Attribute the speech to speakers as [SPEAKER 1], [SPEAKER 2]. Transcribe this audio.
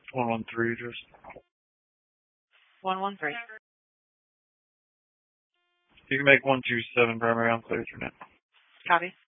[SPEAKER 1] 113, just.
[SPEAKER 2] 113.
[SPEAKER 1] You can make 127 primary on clear through now.
[SPEAKER 2] Copy.